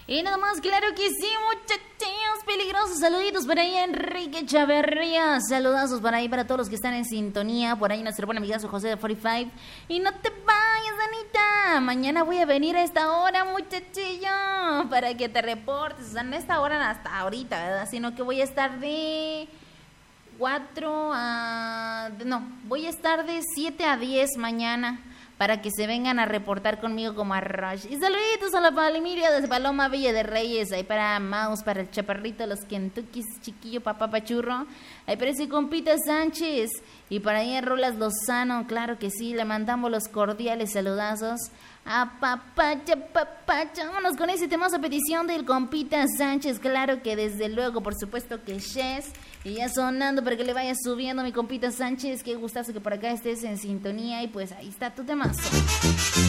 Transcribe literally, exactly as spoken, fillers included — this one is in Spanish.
Y nada más, claro que sí, muchachos peligrosos. Saluditos por ahí, Enrique Chaverría. Saludazos por ahí para todos los que están en sintonía. Por ahí nuestro buen amigazo José de cuarenta y cinco. Y no te vayas, Anita. Mañana voy a venir a esta hora, muchachillo, para que te reportes. O sea, no a esta hora hasta ahorita, ¿verdad? Sino que voy a estar de cuatro a... No, voy a estar de siete a diez mañana, para que se vengan a reportar conmigo como a Rush. Y saluditos a la familia desde Paloma Villa de Reyes. Ahí para Maus, para el Chaparrito, los Kentuckys, Chiquillo, Papá Pachurro. Ahí para ese compita Sánchez. Y para ahí Rolas Lozano, claro que sí. Le mandamos los cordiales saludazos a Papacha, Papacha. Vámonos con ese temazo a petición del compita Sánchez. Claro que desde luego, por supuesto que Shes. Y ya sonando para que le vaya subiendo mi compita Sánchez. Qué gustazo que por acá estés en sintonía. Y pues ahí está tu temazo.